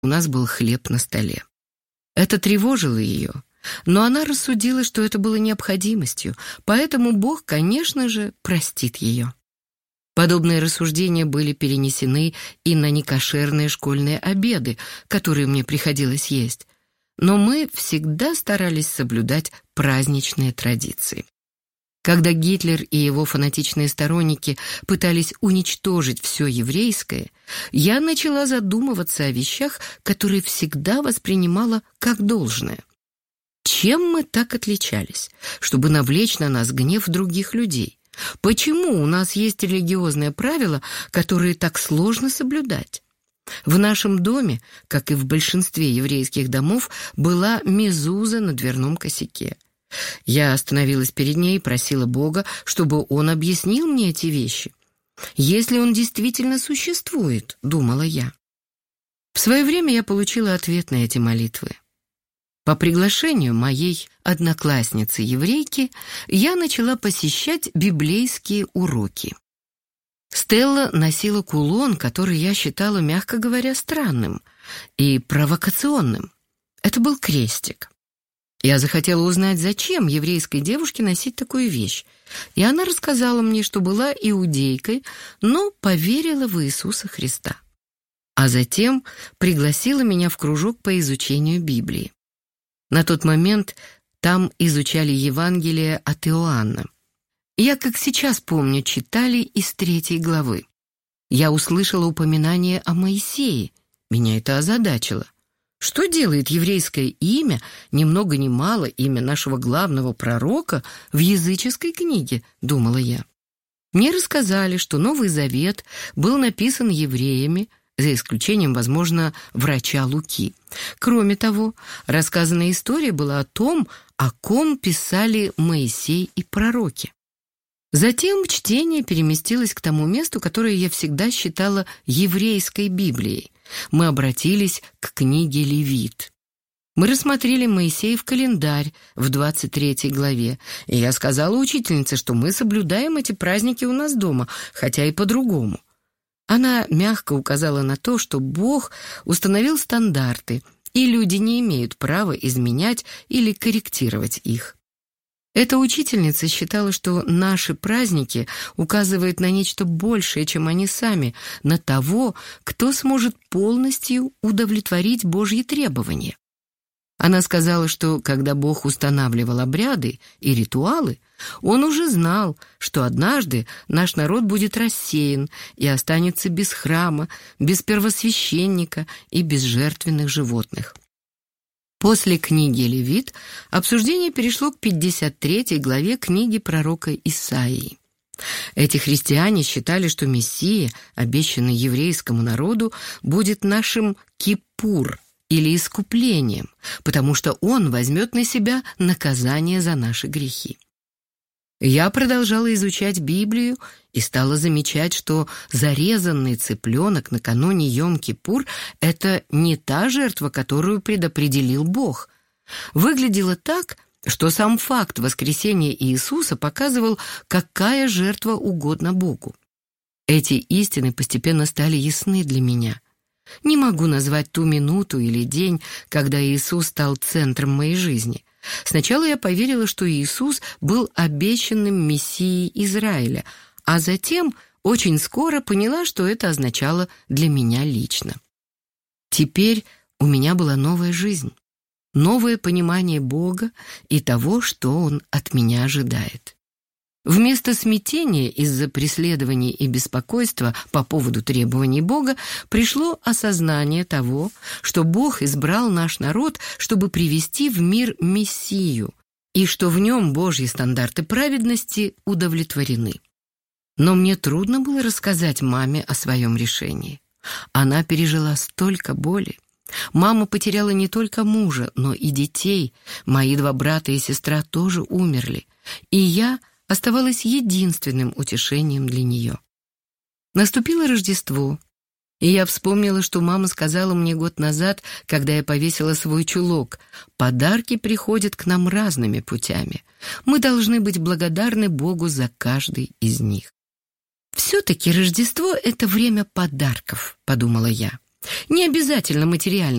у нас был хлеб на столе. Это тревожило ее, но она рассудила, что это было необходимостью, поэтому Бог, конечно же, простит ее. Подобные рассуждения были перенесены и на некошерные школьные обеды, которые мне приходилось есть, но мы всегда старались соблюдать праздничные традиции. Когда Гитлер и его фанатичные сторонники пытались уничтожить все еврейское, я начала задумываться о вещах, которые всегда воспринимала как должное. Чем мы так отличались, чтобы навлечь на нас гнев других людей? Почему у нас есть религиозные правила, которые так сложно соблюдать? В нашем доме, как и в большинстве еврейских домов, была мезуза на дверном косяке. Я остановилась перед ней и просила Бога, чтобы Он объяснил мне эти вещи. «Если Он действительно существует», — думала я. В свое время я получила ответ на эти молитвы. По приглашению моей одноклассницы-еврейки я начала посещать библейские уроки. Стелла носила кулон, который я считала, мягко говоря, странным и провокационным. Это был крестик. Я захотела узнать, зачем еврейской девушке носить такую вещь, и она рассказала мне, что была иудейкой, но поверила в Иисуса Христа. А затем пригласила меня в кружок по изучению Библии. На тот момент там изучали Евангелие от Иоанна. Я, как сейчас помню, читали из 3 главы. Я услышала упоминание о Моисее. Меня это озадачило. Что делает еврейское имя, ни много ни мало имя нашего главного пророка, в языческой книге, думала я. Мне рассказали, что Новый Завет был написан евреями, за исключением, возможно, врача Луки. Кроме того, рассказанная история была о том, о ком писали Моисей и пророки. Затем чтение переместилось к тому месту, которое я всегда считала еврейской Библией. Мы обратились к книге Левит. Мы рассмотрели Моисеев календарь в 23 главе, и я сказала учительнице, что мы соблюдаем эти праздники у нас дома, хотя и по-другому. Она мягко указала на то, что Бог установил стандарты, и люди не имеют права изменять или корректировать их. Эта учительница считала, что наши праздники указывают на нечто большее, чем они сами, на того, кто сможет полностью удовлетворить Божьи требования. Она сказала, что когда Бог устанавливал обряды и ритуалы, Он уже знал, что однажды наш народ будет рассеян и останется без храма, без первосвященника и без жертвенных животных. После книги Левит обсуждение перешло к 53 главе книги пророка Исаии. Эти христиане считали, что Мессия, обещанный еврейскому народу, будет нашим кипур или искуплением, потому что Он возьмет на себя наказание за наши грехи. Я продолжала изучать Библию и стала замечать, что зарезанный цыпленок накануне Йом-Кипур — это не та жертва, которую предопределил Бог. Выглядело так, что сам факт воскресения Иисуса показывал, какая жертва угодна Богу. Эти истины постепенно стали ясны для меня. Не могу назвать ту минуту или день, когда Иисус стал центром моей жизни. Сначала я поверила, что Иисус был обещанным Мессией Израиля, а затем очень скоро поняла, что это означало для меня лично. Теперь у меня была новая жизнь, новое понимание Бога и того, что Он от меня ожидает. Вместо смятения из-за преследований и беспокойства по поводу требований Бога пришло осознание того, что Бог избрал наш народ, чтобы привести в мир Мессию, и что в нем Божьи стандарты праведности удовлетворены. Но мне трудно было рассказать маме о своем решении. Она пережила столько боли. Мама потеряла не только мужа, но и детей. Мои 2 брата и сестра тоже умерли, и я оставалось единственным утешением для нее. Наступило Рождество, и я вспомнила, что мама сказала мне год назад, когда я повесила свой чулок: «Подарки приходят к нам разными путями. Мы должны быть благодарны Богу за каждый из них». «Все-таки Рождество — это время подарков», — подумала я. Не обязательно материальных